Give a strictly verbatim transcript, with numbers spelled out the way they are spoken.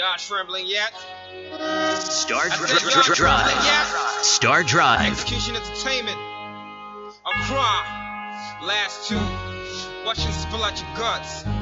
Y'all trembling yet? Star I Dri- said, Dri- y'all Dri- trembling Drive. yet? Star Drive. Execution Entertainment. Accra. Last two. Watch you spill out your guts.